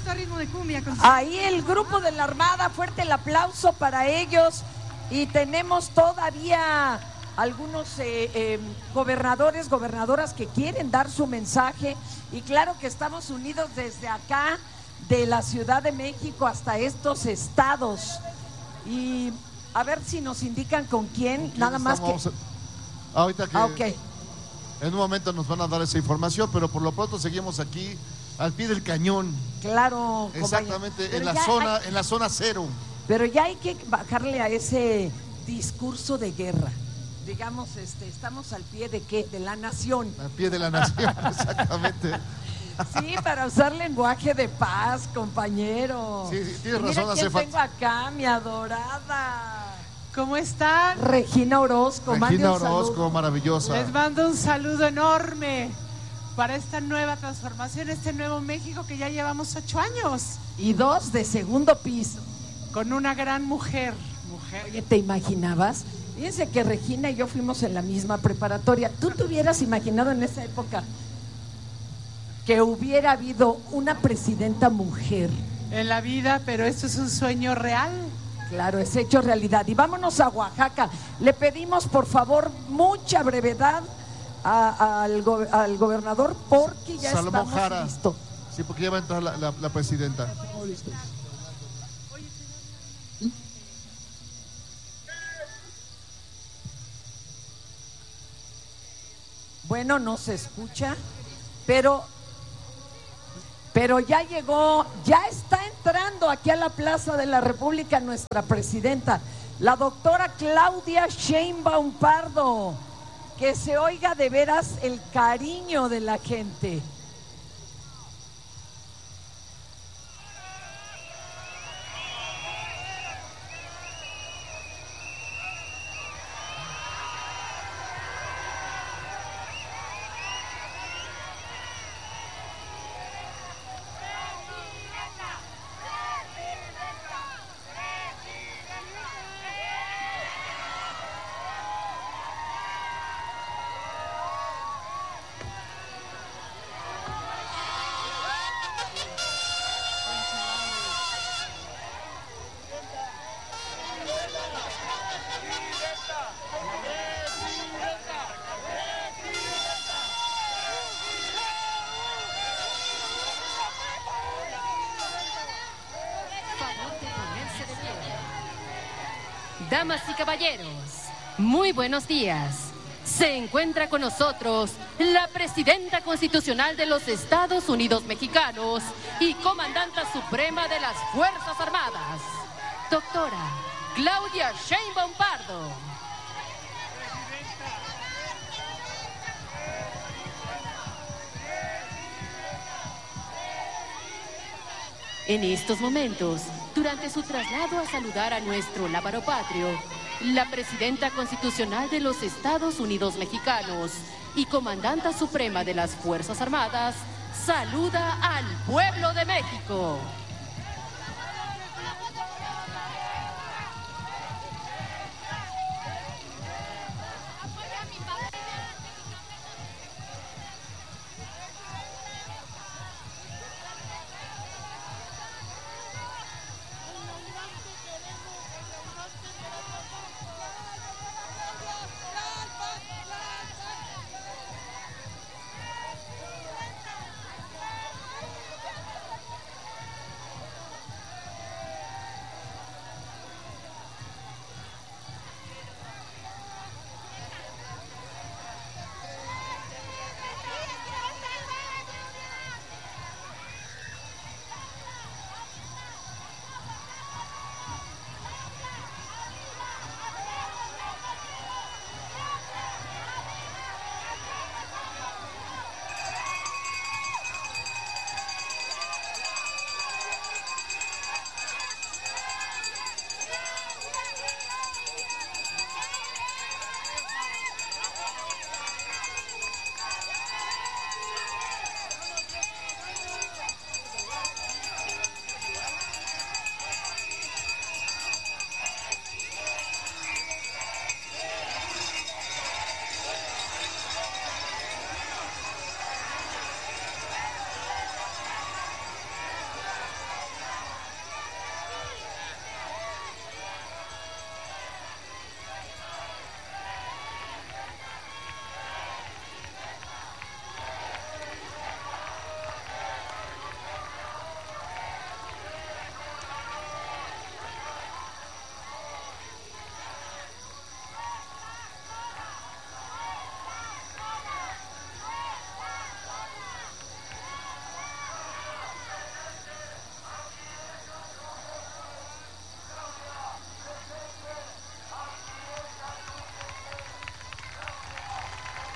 esto a ritmo de cumbia. Ahí el grupo de la Armada, fuerte el aplauso para ellos. Y tenemos todavía algunos gobernadores, gobernadoras que quieren dar su mensaje. Y claro que estamos unidos desde acá, de la Ciudad de México hasta estos estados. Y a ver si nos indican con quién, nada más que... Ahorita que okay. En un momento nos van a dar esa información, pero por lo pronto seguimos aquí al pie del cañón. Claro, exactamente, en la zona cero. Pero ya hay que bajarle a ese discurso de guerra. Digamos, estamos al pie de ¿qué? De la nación. Al pie de la nación, exactamente. Sí, para usar lenguaje de paz, compañero. Sí, tienes razón, hace falta. Tengo acá, mi adorada. ¿Cómo están? Regina Orozco. Regina Orozco, maravillosa. Les mando un saludo enorme para esta nueva transformación, este nuevo México que ya llevamos 8 años. Y 2 de segundo piso. Con una gran mujer. Oye, ¿te imaginabas? Fíjense que Regina y yo fuimos en la misma preparatoria. ¿Tú te hubieras imaginado en esa época que hubiera habido una presidenta mujer? En la vida, pero esto es un sueño real. Claro, es hecho realidad. Y vámonos a Oaxaca. Le pedimos, por favor, mucha brevedad al gobernador porque ya Salomón estamos Jara. listos. Sí, porque ya va a entrar la presidenta. Bueno, no se escucha, pero ya llegó, ya está entrando aquí a la Plaza de la República nuestra presidenta, la doctora Claudia Sheinbaum Pardo. Que se oiga de veras el cariño de la gente. Damas y caballeros, muy buenos días. Se encuentra con nosotros la Presidenta Constitucional de los Estados Unidos Mexicanos y Comandanta Suprema de las Fuerzas Armadas, doctora Claudia Sheinbaum Pardo. En estos momentos, durante su traslado a saludar a nuestro lábaro patrio, la Presidenta Constitucional de los Estados Unidos Mexicanos y Comandanta Suprema de las Fuerzas Armadas saluda al pueblo de México.